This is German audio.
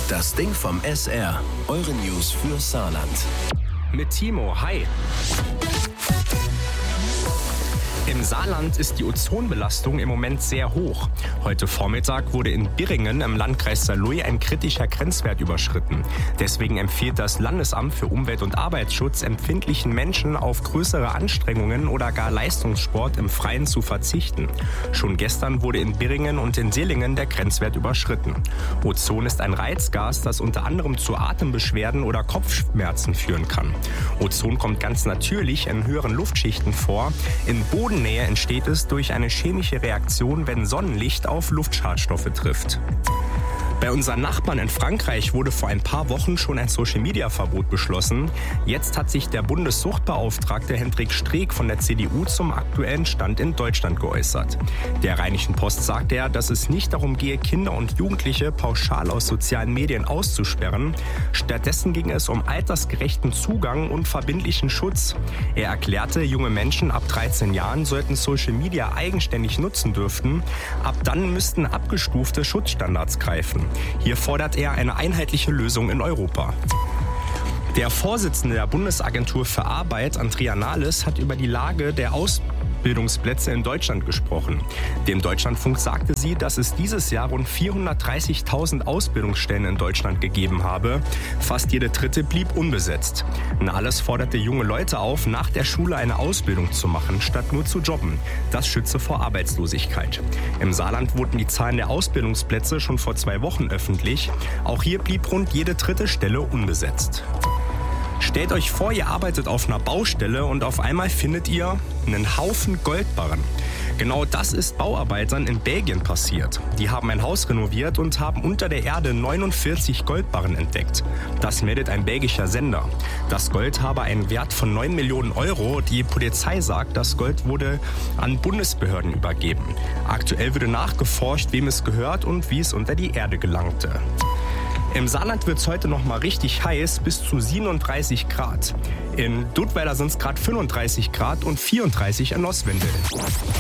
Das Ding vom SR. Eure News für Saarland. Mit Timo, hi. Im Saarland ist die Ozonbelastung im Moment sehr hoch. Heute Vormittag wurde in Birringen im Landkreis Saarlouis ein kritischer Grenzwert überschritten. Deswegen empfiehlt das Landesamt für Umwelt- und Arbeitsschutz empfindlichen Menschen auf größere Anstrengungen oder gar Leistungssport im Freien zu verzichten. Schon gestern wurde in Birringen und in Sellingen der Grenzwert überschritten. Ozon ist ein Reizgas, das unter anderem zu Atembeschwerden oder Kopfschmerzen führen kann. Ozon kommt ganz natürlich in höheren Luftschichten vor. In Bodennähe entsteht es durch eine chemische Reaktion, wenn Sonnenlicht auf Luftschadstoffe trifft. Bei unseren Nachbarn in Frankreich wurde vor ein paar Wochen schon ein Social-Media-Verbot beschlossen. Jetzt hat sich der Bundessuchtbeauftragte Hendrik Streeck von der CDU zum aktuellen Stand in Deutschland geäußert. Der Rheinischen Post sagte er, dass es nicht darum gehe, Kinder und Jugendliche pauschal aus sozialen Medien auszusperren. Stattdessen ging es um altersgerechten Zugang und verbindlichen Schutz. Er erklärte, junge Menschen ab 13 Jahren sollten Social-Media eigenständig nutzen dürften. Ab dann müssten abgestufte Schutzstandards greifen. Hier fordert er eine einheitliche Lösung in Europa. Der Vorsitzende der Bundesagentur für Arbeit, Andrea Nahles, hat über die Lage der Ausbildungsplätze in Deutschland gesprochen. Dem Deutschlandfunk sagte sie, dass es dieses Jahr rund 430.000 Ausbildungsstellen in Deutschland gegeben habe. Fast jede dritte blieb unbesetzt. Nahles forderte junge Leute auf, nach der Schule eine Ausbildung zu machen, statt nur zu jobben. Das schütze vor Arbeitslosigkeit. Im Saarland wurden die Zahlen der Ausbildungsplätze schon vor 2 Wochen öffentlich. Auch hier blieb rund jede dritte Stelle unbesetzt. Stellt euch vor, ihr arbeitet auf einer Baustelle und auf einmal findet ihr einen Haufen Goldbarren. Genau das ist Bauarbeitern in Belgien passiert. Die haben ein Haus renoviert und haben unter der Erde 49 Goldbarren entdeckt. Das meldet ein belgischer Sender. Das Gold habe einen Wert von 9 Millionen Euro. Die Polizei sagt, das Gold wurde an Bundesbehörden übergeben. Aktuell wird nachgeforscht, wem es gehört und wie es unter die Erde gelangte. Im Saarland wird es heute noch mal richtig heiß, bis zu 37 Grad. In Duttweiler sind es gerade 35 Grad und 34 in Oswendel.